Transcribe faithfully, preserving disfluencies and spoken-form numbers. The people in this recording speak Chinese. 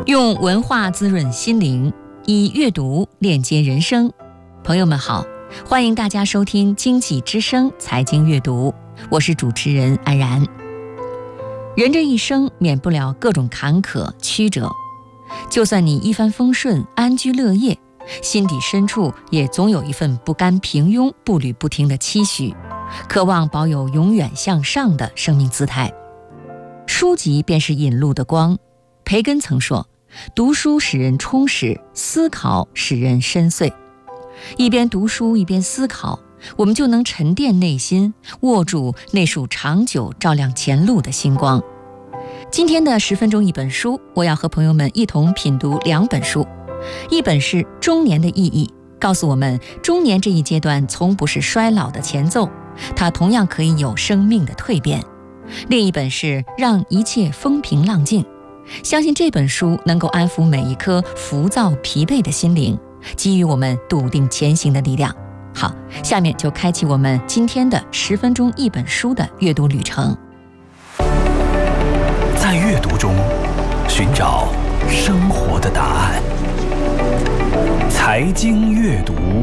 用文化滋润心灵，以阅读链接人生。朋友们好，欢迎大家收听经济之声财经阅读，我是主持人安然。人这一生免不了各种坎坷曲折，就算你一帆风顺安居乐业，心底深处也总有一份不甘平庸步履不停的期许，渴望保有永远向上的生命姿态。书籍便是引路的光。培根曾说，读书使人充实，思考使人深邃。一边读书一边思考，我们就能沉淀内心，握住那束长久照亮前路的星光。今天的十分钟一本书，我要和朋友们一同品读两本书。一本是《中年的意义》，告诉我们中年这一阶段从不是衰老的前奏，它同样可以有生命的蜕变。另一本是《让一切风平浪静》，相信这本书能够安抚每一颗浮躁疲惫的心灵，给予我们笃定前行的力量。好，下面就开启我们今天的十分钟一本书的阅读旅程。 在阅读中寻找生活的答案。财经阅读